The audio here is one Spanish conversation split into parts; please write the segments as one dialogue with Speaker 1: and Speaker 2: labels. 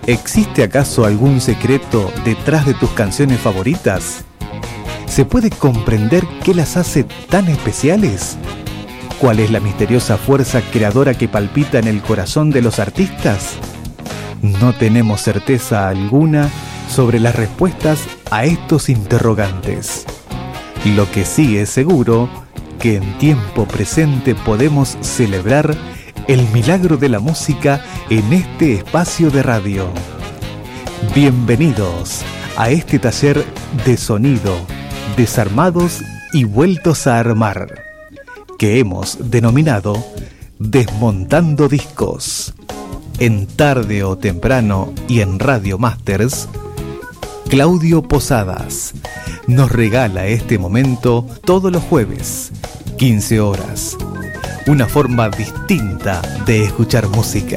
Speaker 1: ¿Existe acaso algún secreto detrás de tus canciones favoritas? ¿Se puede comprender qué las hace tan especiales? ¿Cuál es la misteriosa fuerza creadora que palpita en el corazón de los artistas? No tenemos certeza alguna sobre las respuestas a estos interrogantes. Lo que sí es seguro, que en tiempo presente podemos celebrar el milagro de la música en este espacio de radio. Bienvenidos a este taller de sonido, desarmados y vueltos a armar, que hemos denominado Desmontando Discos. En Tarde o Temprano y en Radio Masters, Claudio Posadas nos regala este momento todos los jueves, 15 horas. Una forma distinta de escuchar música.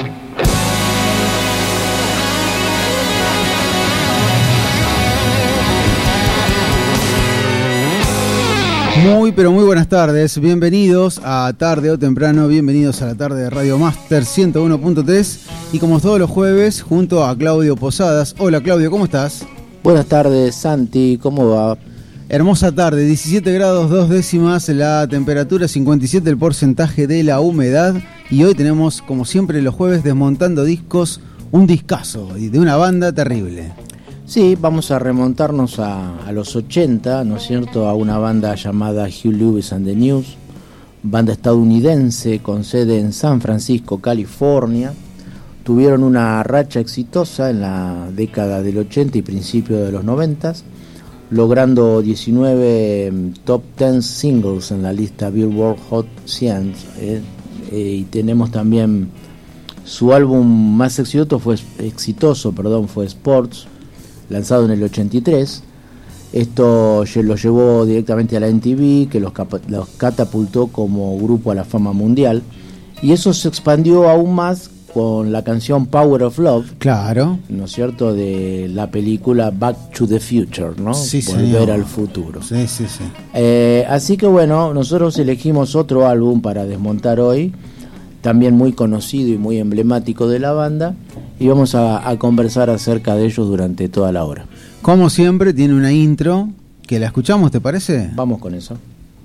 Speaker 2: Pero muy buenas tardes, bienvenidos a Tarde o Temprano, bienvenidos a la tarde de Radio Master 101.3 y como todos los jueves, junto a Claudio Posadas. Hola Claudio, ¿cómo estás?
Speaker 3: Buenas tardes Santi, ¿cómo va?
Speaker 2: Hermosa tarde, 17 grados 2 décimas la temperatura, 57 el porcentaje de la humedad y hoy tenemos, como siempre los jueves, Desmontando Discos, un discazo de una banda terrible.
Speaker 3: Sí, vamos a remontarnos a los 80, ¿no es cierto?, a una banda llamada Huey Lewis and the News, banda estadounidense con sede en San Francisco, California. Tuvieron una racha exitosa en la década del 80 y principio de los 90, logrando 19 top 10 singles en la lista Billboard Hot 100. Y tenemos también su álbum más exitoso fue Sports, lanzado en el 83. Esto lo llevó directamente a la MTV, que los catapultó como grupo a la fama mundial, y eso se expandió aún más con la canción Power of Love,
Speaker 2: claro,
Speaker 3: ¿no es cierto?, de la película Back to the Future, ¿no?
Speaker 2: Sí,
Speaker 3: Volver
Speaker 2: señor.
Speaker 3: al futuro.
Speaker 2: Sí.
Speaker 3: Así que bueno, nosotros elegimos otro álbum para desmontar hoy, también muy conocido y muy emblemático de la banda, y vamos a conversar acerca de ellos durante toda la hora.
Speaker 2: Como siempre, tiene una intro que la escuchamos, ¿te parece?
Speaker 3: Vamos con eso.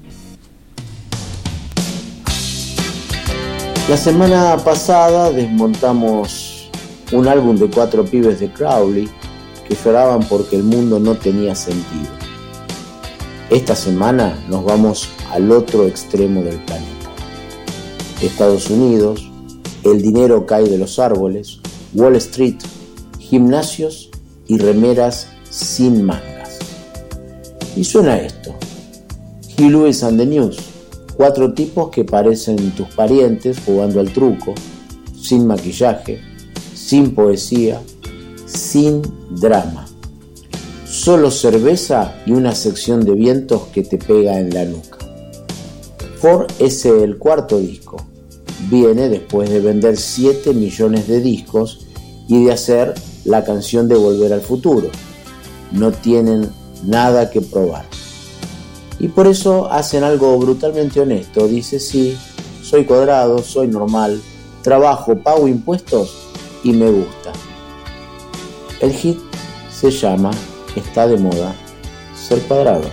Speaker 3: La semana pasada desmontamos un álbum de 4 pibes de Crowley que lloraban porque el mundo no tenía sentido. Esta semana nos vamos al otro extremo del planeta. Estados Unidos, el dinero cae de los árboles, Wall Street, gimnasios y remeras sin mangas. Y suena esto: Huey Lewis and the News, 4 tipos que parecen tus parientes jugando al truco, sin maquillaje, sin poesía, sin drama. Solo cerveza y una sección de vientos que te pega en la nuca. Ford es el 4º disco. Viene después de vender 7 millones de discos y de hacer la canción de Volver al Futuro. No tienen nada que probar. Y por eso hacen algo brutalmente honesto. Dice: sí, soy cuadrado, soy normal, trabajo, pago impuestos y me gusta. El hit se llama Está de moda ser cuadrado.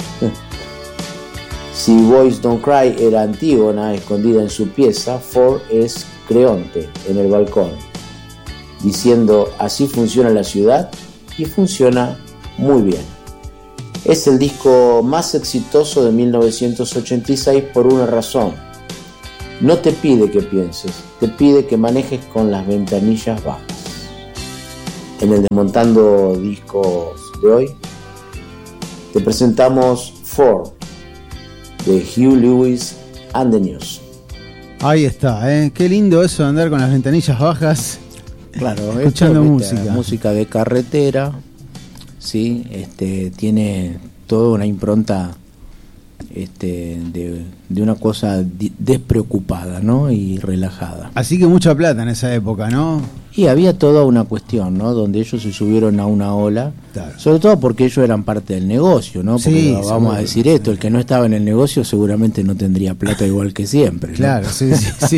Speaker 3: Si Boys Don't Cry era Antígona escondida en su pieza, Ford es Creonte en el balcón, diciendo: así funciona la ciudad, y funciona muy bien. Es el disco más exitoso de 1986 por una razón. No te pide que pienses, te pide que manejes con las ventanillas bajas. En el Desmontando Discos de hoy, te presentamos Ford, de Huey Lewis and the News.
Speaker 2: Ahí está, qué lindo eso de andar con las ventanillas bajas.
Speaker 3: Claro,
Speaker 2: escuchando
Speaker 3: música. Música de carretera, sí, tiene toda una impronta de una cosa despreocupada, ¿no? Y relajada.
Speaker 2: Así que mucha plata en esa época, ¿no?
Speaker 3: Y había toda una cuestión, ¿no? Donde ellos se subieron a una ola,
Speaker 2: claro.
Speaker 3: Sobre todo porque ellos eran parte del negocio, ¿no? Porque
Speaker 2: sí,
Speaker 3: vamos a decir esto, el que no estaba en el negocio seguramente no tendría plata igual que siempre, ¿no?
Speaker 2: Claro, sí.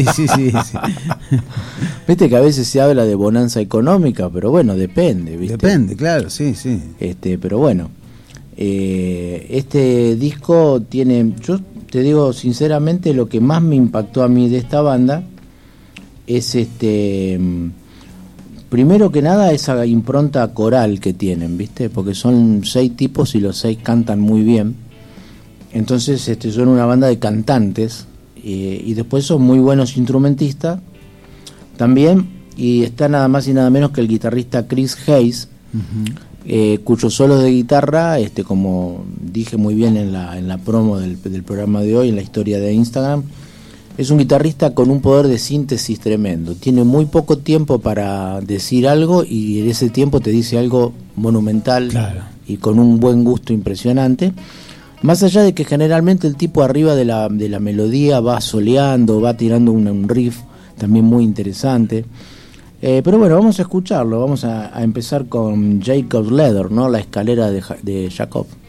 Speaker 3: Viste que a veces se habla de bonanza económica, pero bueno, depende, ¿viste?
Speaker 2: Depende, claro, sí.
Speaker 3: Pero bueno, este disco tiene, yo te digo sinceramente, lo que más me impactó a mí de esta banda es primero que nada esa impronta coral que tienen, ¿viste? Porque son 6 tipos y los 6 cantan muy bien. Entonces son una banda de cantantes y después son muy buenos instrumentistas también, y está nada más y nada menos que el guitarrista Chris Hayes, cuyos solos de guitarra, como dije muy bien en la promo del programa de hoy, en la historia de Instagram, es un guitarrista con un poder de síntesis tremendo. Tiene muy poco tiempo para decir algo y en ese tiempo te dice algo monumental, claro, y con un buen gusto impresionante. Más allá de que generalmente el tipo arriba de la melodía va soleando, va tirando un riff también muy interesante. Pero bueno, vamos a escucharlo. Vamos a empezar con Jacob's Ladder, ¿no? La escalera de Jacob.